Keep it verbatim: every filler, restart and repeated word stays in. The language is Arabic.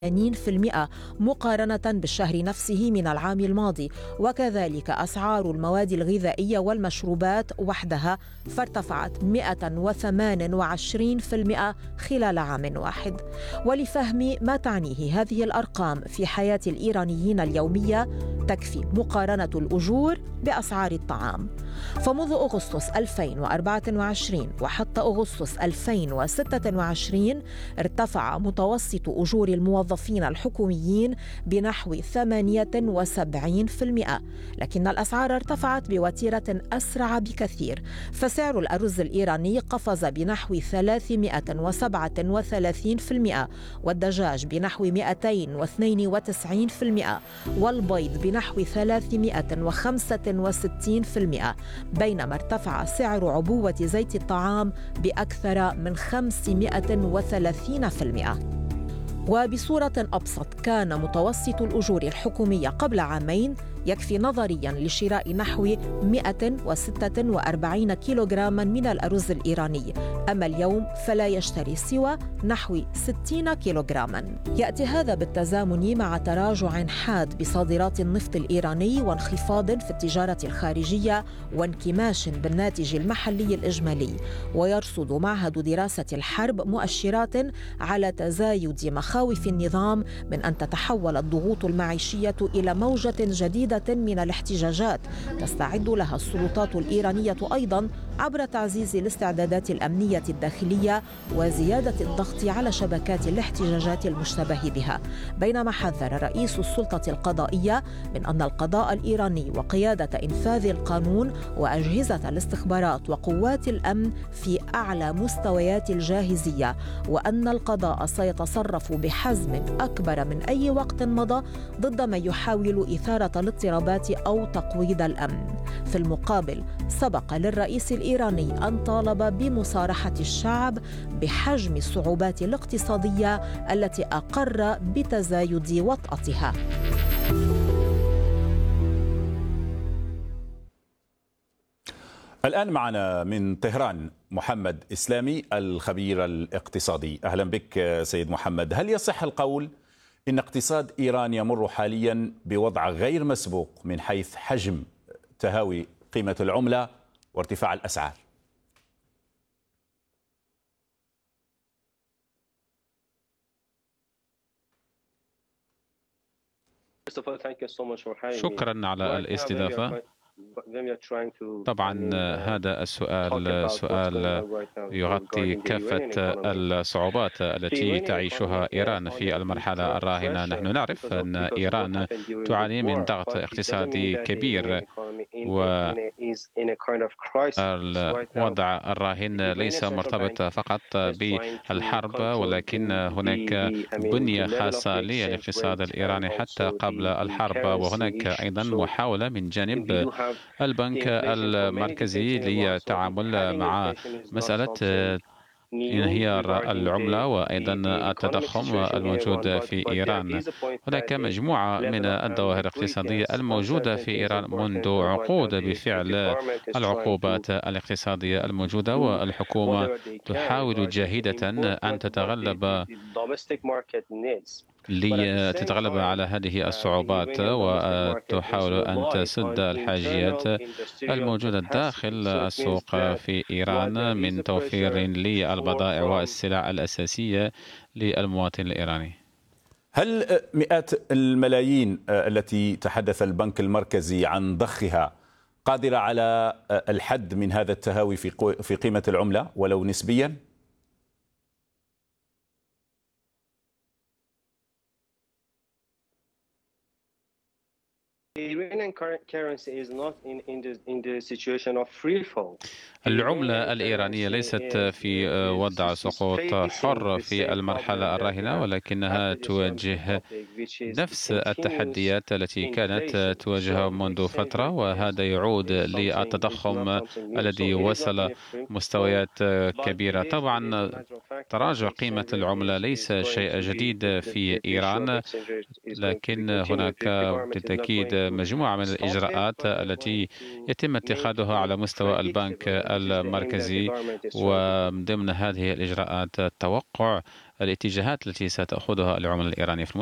ثمانين بالمئة مقارنة بالشهر نفسه من العام الماضي، وكذلك أسعار المواد الغذائية والمشروبات وحدها فارتفعت مئة وثمانية وعشرين بالمئة خلال عام واحد. ولفهم ما تعنيه هذه الأرقام في حياة الإيرانيين اليومية تكفي مقارنة الأجور بأسعار الطعام. فمنذ أغسطس ألفين وأربعة وعشرين وحتى أغسطس ألفين وستة وعشرين ارتفع متوسط أجور الموظفين الحكوميين بنحو ثمانية وسبعين بالمئة، لكن الأسعار ارتفعت بوتيرة أسرع بكثير، فسعر الأرز الإيراني قفز بنحو ثلاثمئة وسبعة وثلاثين بالمئة، والدجاج بنحو مئتين واثنين وتسعين بالمئة، والبيض بنحو ثلاثمئة وخمسة وستين بالمئة، بينما ارتفع سعر عبوة زيت الطعام بأكثر من خمسمئة وثلاثين بالمئة. وبصورة أبسط، كان متوسط الأجور الحكومية قبل عامين يكفي نظرياً لشراء نحو مئة وستة وأربعين كيلوغراما من الأرز الإيراني، أما اليوم فلا يشتري سوى نحو ستين كيلوغراما. يأتي هذا بالتزامن مع تراجع حاد بصادرات النفط الإيراني وانخفاض في التجارة الخارجية وانكماش بالناتج المحلي الإجمالي. ويرصد معهد دراسة الحرب مؤشرات على تزايد مخاوف النظام من أن تتحول الضغوط المعيشية إلى موجة جديدة من الاحتجاجات تستعد لها السلطات الإيرانية أيضاً عبر تعزيز الاستعدادات الأمنية الداخلية وزيادة الضغط على شبكات الاحتجاجات المشتبه بها. بينما حذر رئيس السلطة القضائية من أن القضاء الإيراني وقيادة إنفاذ القانون وأجهزة الاستخبارات وقوات الأمن في أعلى مستويات الجاهزية، وأن القضاء سيتصرف بحزم أكبر من أي وقت مضى ضد من يحاول إثارة الاضطرابات أو تقويض الأمن. في المقابل، سبق للرئيس الإيراني أن طالب بمصارحة الشعب بحجم الصعوبات الاقتصادية التي أقر بتزايد وطأتها. الآن معنا من طهران محمد إسلامي الخبير الاقتصادي. أهلا بك سيد محمد. هل يصح القول إن اقتصاد إيران يمر حاليا بوضع غير مسبوق من حيث حجم تهاوي قيمة العملة وارتفاع الأسعار؟ شكرا على الاستضافة. طبعا هذا السؤال سؤال يغطي كافة الصعوبات التي تعيشها إيران في المرحلة الراهنة. نحن نعرف أن إيران تعاني من ضغط اقتصادي كبير، والوضع الراهن ليس مرتبط فقط بالحرب، ولكن هناك بنية خاصة للاقتصاد الإيراني حتى قبل الحرب، وهناك أيضا محاولة من جانب البنك المركزي للتعامل مع مسألة انهيار العملة وأيضا التضخم الموجود في إيران. هناك مجموعة من الظواهر الاقتصادية الموجودة في إيران منذ عقود بفعل العقوبات الاقتصادية الموجودة، والحكومة تحاول جاهدة أن تتغلب لتتغلب على هذه الصعوبات وتحاول أن تسد الحاجيات الموجودة داخل السوق في إيران من توفير للبضائع والسلع الأساسية للمواطن الإيراني. هل مئات الملايين التي تحدث البنك المركزي عن ضخها قادرة على الحد من هذا التهاوي في قيمة العملة ولو نسبياً؟ العملة الإيرانية ليست في وضع سقوط حر في المرحلة الراهنة، ولكنها تواجه نفس التحديات التي كانت تواجهها منذ فترة، وهذا يعود للتضخم الذي وصل مستويات كبيرة. طبعا تراجع قيمة العملة ليس شيء جديد في إيران، لكن هناك بالتأكيد مجموعة من الإجراءات التي يتم اتخاذها على مستوى البنك المركزي، ومن ضمن هذه الإجراءات التوقع الاتجاهات التي ستأخذها العملة الإيرانية في